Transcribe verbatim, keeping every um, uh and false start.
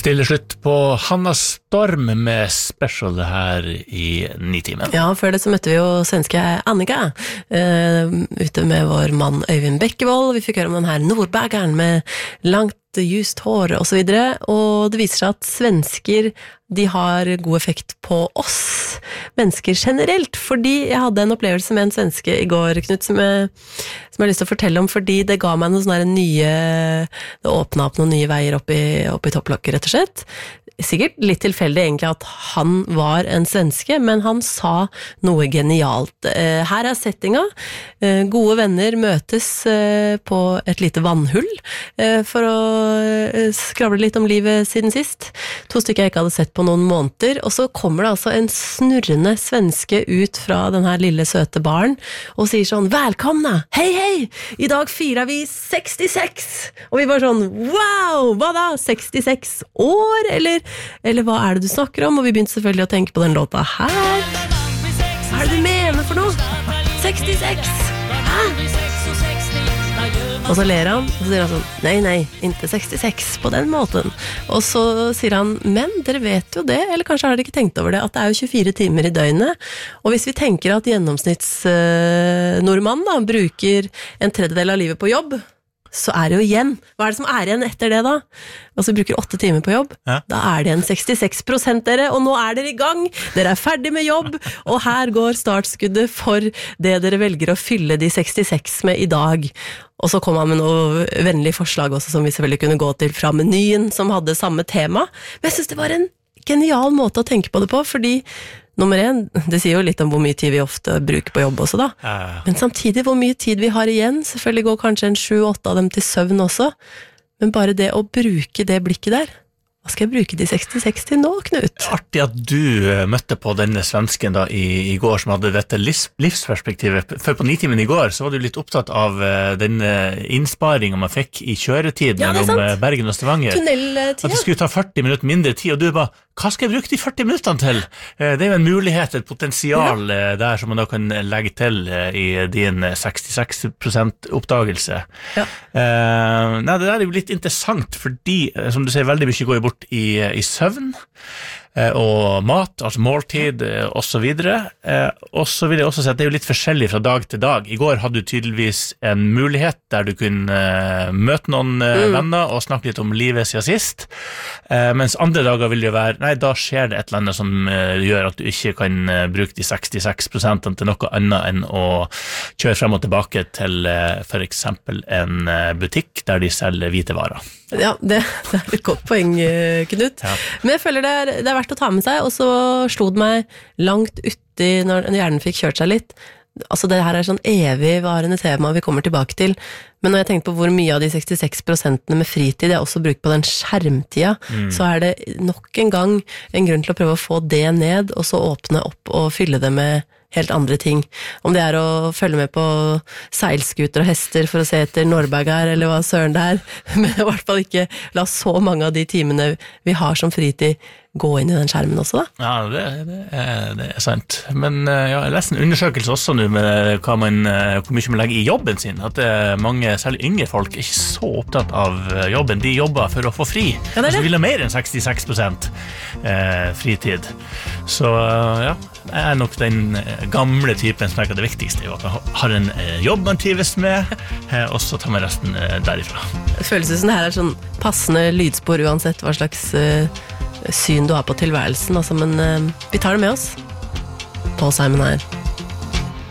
Stille slutt på Hanna Storm med special her i Nitimen. Ja, før det så møtte vi jo svenske Annika uh, ute med vår mann Øyvind Bekkevold. Vi fikk høre om den her nordbageren med langt just hår og så videre, og det viser seg at svensker, de har god effekt på oss mennesker generelt, fordi jeg hadde en opplevelse med en svenske i går, Knut, som jeg, som jeg har lyst til å fortelle om, fordi det ga meg noen sånne nye, det åpnet opp noen nye veier opp i, opp i topplokket, rett og slett. Sikkert litt tilfeldig egentlig at han var en svenske, men han sa noe genialt. Her er settinga. Gode venner møtes på et lite vannhull for å skravle litt om livet siden sist. To stykker jeg ikke hadde sett på noen måneder, og så kommer det altså en snurrende svenske ut fra den her lille søte baren og sier sånn, velkomna, hei hei, i dag firer vi sekstiseks, og vi var sånn, wow, hva da, sekstiseks år, eller Eller hva er det du snakker om? Og vi begynte selvfølgelig å tenke på den låta her. Hva er det du mener for noe? sekstiseks! Hæ? Og så ler han, og så sier han sånn, nei, nei, ikke sekstiseks på den måten. Og så sier han, men dere vet jo det, eller kanskje har dere ikke tenkt over det, at det er jo tjuefire timer i døgnet. Og hvis vi tenker at gjennomsnitts uh, nordmann da, bruker en tredjedel av livet på jobb, så er det jo igjen. Hva er det som er igjen etter det da? Altså vi bruker åtte timer på jobb. Ja. Da er det en sekstiseks prosent dere, og nå er dere i gang. Dere er ferdig med jobb, og her går startskuddet for det dere velger å fylle de sekstiseks med i dag. Og så kom han med noe vennlig forslag også, som vi selvfølgelig kunne gå til fra menyen, som hadde samme tema. Men jeg synes det var en genial måte å tenke på det på, fordi nummer en, det sier jo litt om hvor mye tid vi ofte bruker på jobb også da. Ja, ja, ja. Men samtidig hvor mye tid vi har igjen, selvfølgelig går kanskje en sju-åtte av dem til søvn også, men bare det å bruke det blikket der, hva skal jeg bruke de sekstiseks til nå, Knut? Artig at du møtte på denne svensken da i, i går som hadde dette livs, livsperspektivet. For på Nitimen i går så var du litt opptatt av uh, den uh, innsparingen man fikk i kjøretid ja, mellom uh, Bergen og Stavanger. Tunneltida. At det skulle ta førti minutter mindre tid, og du bare, hva skal jeg bruke de førti minuttene til? Uh, det er jo en mulighet, et potensial ja. uh, der som man da kan legge til uh, i din sekstiseks prosent oppdagelse. Ja. Uh, nei, det der er jo litt interessant, fordi, uh, som du sier, veldig mye går bort I, i søvn eh, og mat, altså måltid eh, og så videre. Eh, og så vil jeg også si at det er jo litt forskjellig fra dag til dag. I går hadde du tydeligvis en mulighet der du kunne eh, møte noen eh, mm. venner og snakke litt om livet siden sist. Eh, mens andre dager vil det jo være, nei, da skjer det et eller annet som eh, gjør at du ikke kan eh, bruke de sekstiseks prosentene til noe annet enn å kjøre frem og tilbake til eh, for eksempel en eh, butikk der de selger hvite varer. Ja, det, det er et godt poeng, Knut. Ja. Men jeg føler det er, det er verdt å ta med seg, og så slo det meg langt uti når hjernen fikk kjørt seg litt. Altså det her er sånn evigvarende tema vi kommer tilbake til, men når jeg tenkte på hvor mye av de sekstiseks prosentene med fritid jeg også bruker på den skjermtida, mm. så er det nok en gang en grunn til å prøve å få det ned, og så åpne opp og fylle det med helt andre ting. Om det er å følge med på seilskuter og hester for å se etter Norbergar, eller hva søren det er, men i hvert fall ikke la så mange av de timene vi har som fritid gå inn i den skjermen også da. Ja, det, det, er, det er sant. Men ja, jeg leser en undersøkelse også nå med hva man, hvor mye man legger i jobben sin, at det er mange, særlig yngre folk, er ikke så opptatt av jobben. De jobber for å få fri. Ja, altså vil ha mer enn sekstiseks prosent eh, fritid. Så ja, jeg er nok den gamle typen som er det viktigste, at man har en jobb man trives med, og så tar man resten derifra. Det føles som det her er sånn passende lydspor uansett hva slags uh, syn du har på tilværelsen, altså, men uh, vi tar det med oss. Paul Simon her.